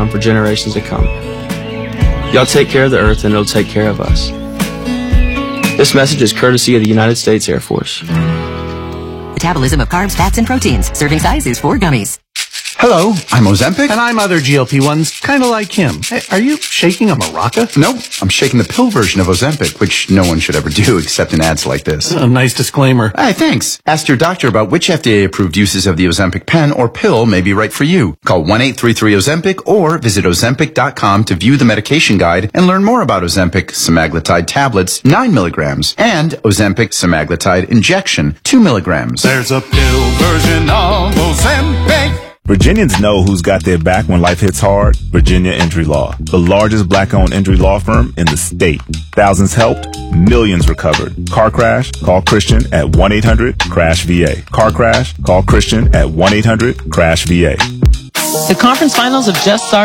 down for generations to come. Y'all take care of the earth and it'll take care of us. This message is courtesy of the United States Air Force. Metabolism of carbs, fats, and proteins. Serving size is 4 gummies. Hello, I'm Ozempic. And I'm other GLP-1s, kind of like him. Hey, are you shaking a maraca? Nope, I'm shaking the pill version of Ozempic, which no one should ever do except in ads like this. A nice disclaimer. Hey, thanks. Ask your doctor about which FDA-approved uses of the Ozempic pen or pill may be right for you. Call 1-833-OZEMPIC or visit Ozempic.com to view the medication guide and learn more about Ozempic semaglutide tablets, 9 milligrams, and Ozempic semaglutide injection, 2 milligrams. There's a pill version of Ozempic. Virginians know who's got their back when life hits hard. Virginia Injury Law, the largest black-owned injury law firm in the state. Thousands helped, millions recovered. Car crash? Call Christian at 1-800-CRASH-VA. Car crash? Call Christian at 1-800-CRASH-VA. The conference finals have just started.